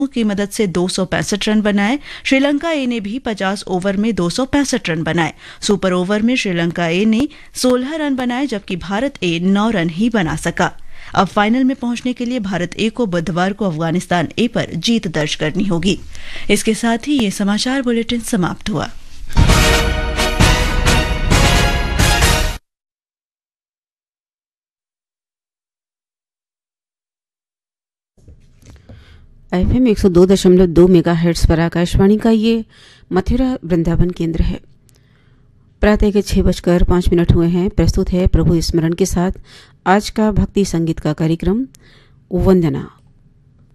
की मदद से 265 रन बनाए। श्रीलंका ए ने भी 50 ओवर में 265 रन बनाए। सुपर ओवर में श्रीलंका ए ने 16 रन बनाए जबकि भारत ए 9 रन ही बना सका। अब फाइनल में पहुंचने के लिए भारत ए को बुधवार को अफगानिस्तान ए पर जीत दर्ज करनी होगी। इसके साथ ही ये समाचार बुलेटिन समाप्त हुआ। FM 102.2 मेगाहर्ट्ज पर आकाशवाणी का ये मथुरा वृंदावन केंद्र है। प्रातः के 6:05 हुए हैं। प्रस्तुत है प्रभु स्मरण के साथ आज का भक्ति संगीत का कार्यक्रम वंदना।